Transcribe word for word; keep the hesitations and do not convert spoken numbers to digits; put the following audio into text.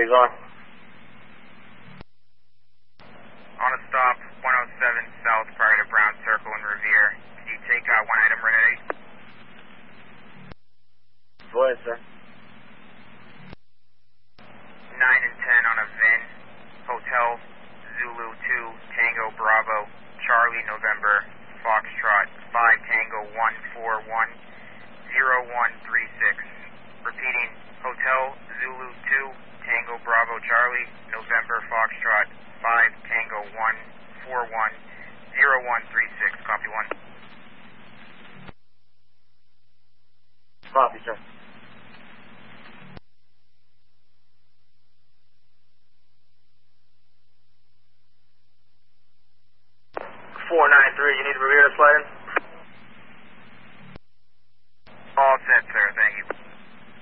going? On a stop, one oh seven South prior to Brown Circle in Revere. Can you take uh, one item ready? Go ahead, sir. nine and ten on a V I N. Hotel Zulu two Tango Bravo Charlie November Foxtrot five Tango one four one zero one three six. Repeating, Hotel Zulu two Tango Bravo Charlie November Foxtrot five Tango one four one zero one three six. Copy one. Copy, sir. four nine three, you need to Revere slide in?